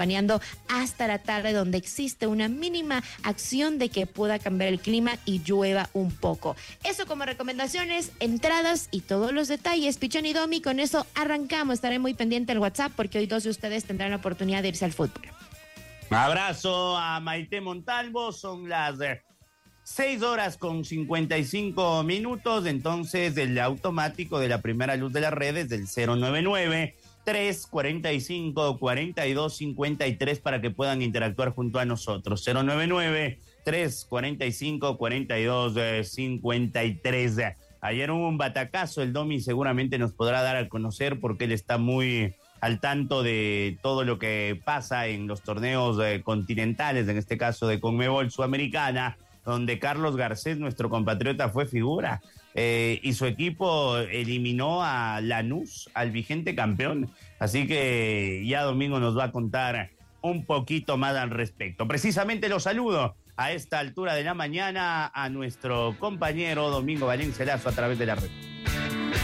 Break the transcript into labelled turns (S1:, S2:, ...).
S1: acompañando hasta la tarde, donde existe una mínima acción de que pueda cambiar el clima y llueva un poco. Eso como recomendaciones, entradas y todos los detalles. Pichón y Domi, con eso arrancamos. Estaré muy pendiente del WhatsApp porque hoy 2 de ustedes tendrán la oportunidad de irse al fútbol.
S2: Abrazo a Maite Montalvo, son las 6:55. Entonces el automático de la primera luz de las redes del 099-345-4253 para que puedan interactuar junto a nosotros. 099-345-4253. Ayer hubo un batacazo, el Domi seguramente nos podrá dar a conocer porque él está muy al tanto de todo lo que pasa en los torneos continentales, en este caso de Conmebol Sudamericana, donde Carlos Garcés, nuestro compatriota, fue figura y su equipo eliminó a Lanús, al vigente campeón. Así que ya Domingo nos va a contar un poquito más al respecto. Precisamente lo saludo a esta altura de la mañana a nuestro compañero Domingo Valencia Lazo a través de la red.